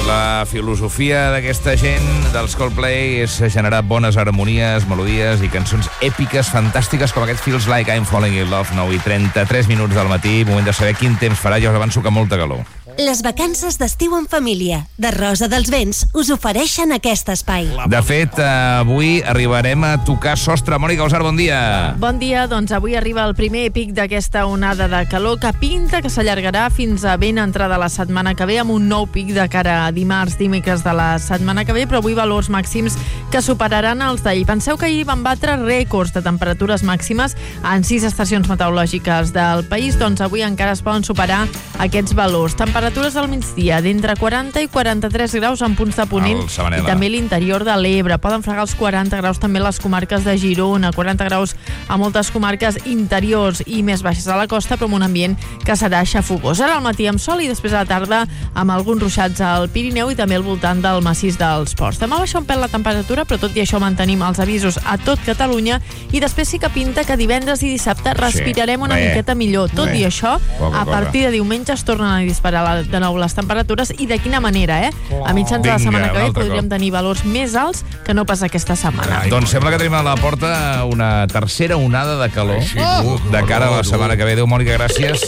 La filosofia d'aquesta gent dels Coldplay és generar bones harmonies, melodies i cançons èpiques, fantàstiques, com aquest Feels Like I'm Falling in Love. 9:33 del matí, moment de saber quin temps farà. Ja us avanço que molta calor. Les vacances d'estiu en família de Rosa dels Vents us ofereixen aquest espai. De fet, avui arribarem a tocar sostre. Mònica Osar, bon dia. Bon dia, doncs avui arriba el primer pic d'aquesta onada de calor que pinta que s'allargarà fins a ben entrada la setmana que ve, amb un nou pic de cara a dimarts, dimecres de la setmana que ve, però avui valors màxims que superaran els d'ahir. Penseu que ahir van batre rècords de temperatures màximes en 6 estacions meteorològiques del país, doncs avui encara es poden superar aquests valors. Temperatures al migdia d'entre 40 i 43 graus en punts de Ponent i també l'interior de l'Ebre. Poden fregar els 40 graus també les comarques de Girona, 40 graus a moltes comarques interiors i més baixes a la costa, però amb un ambient que serà xafogós. Ara al matí amb sol i després a la tarda amb alguns ruixats al Pirineu i també al voltant del massís dels Ports. Demà baixa un pèl la temperatura, però tot i això mantenim els avisos a tot Catalunya i després sí que pinta que divendres i dissabte respirarem una miqueta millor. Tot i això, a partir de diumenge es tornen a disparar de nou les temperatures i de quina manera, A mitjans de la setmana que ve podríem tenir valors més alts que no pas aquesta setmana. Doncs sembla que tenim a la porta una tercera onada de calor de cara a la setmana que ve. Adéu, Mònica, gràcies.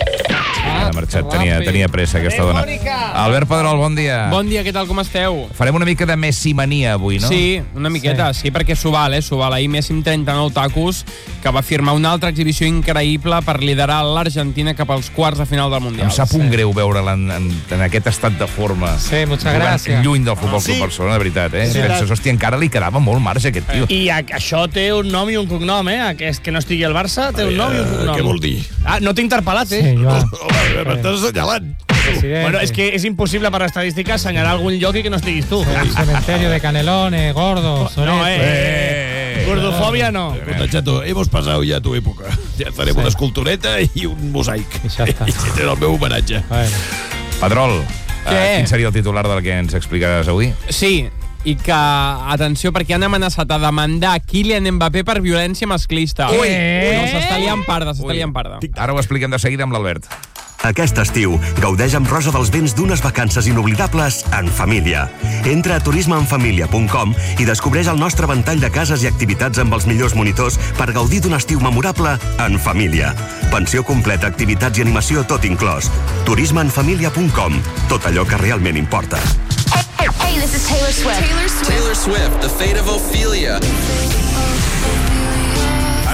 Ha marxat, tenia pressa aquesta dona. Albert Pedrol, bon dia. Bon dia, què tal, com esteu? Farem una mica de Messi-mania avui, no? Sí, una miqueta, sí, perquè s'ho val, s'ho val. Ahir Messi amb 39 tacos, que va firmar una altra exhibició increïble per liderar l'Argentina cap als quarts de final del Mundial. Em sap un greu veure'l en aquest estat de forma. Sí, moltes gràcies. Lluny del Futbol Club Barcelona, de veritat, Sí, penses, hòstia, encara li quedava molt marge, aquest tio. I això té un nom i un cognom, que no estigui al Barça, té un nom i un cognom. Què vol dir? No t'he interpel·lat, Sí, Joan. M'estàs assenyalant. Bueno, és que és impossible per estadística assenyalar algun lloc i que no estiguis tu. El cementerio de Canelones, Gordo, Soreto. No, gordofòbia no. Escolta, Chato, hemos pasado ya tu època. Ja farem una escultureta i un mosaic. I ja està. I tindré el meu homenatge. Bueno. Pedrol, Què? quin seria el titular del que ens explicaràs avui? Sí, i que, atenció, perquè han amenaçat a demandar Kylian Mbappé per violència masclista. Ui! No, s'està liant parda, Ara ho expliquem de seguida amb l'Albert. Aquest estiu, gaudeix amb Rosa dels Vents d'unes vacances inoblidables en família. Entra a turismeenfamilia.com i descobreix el nostre ventall de cases i activitats amb els millors monitors per gaudir d'un estiu memorable en família. Pensió completa, activitats i animació, tot inclòs. turismeenfamilia.com. Tot allò que realment importa. Hey, this is Taylor Swift. Taylor Swift, The Fate of Ophelia.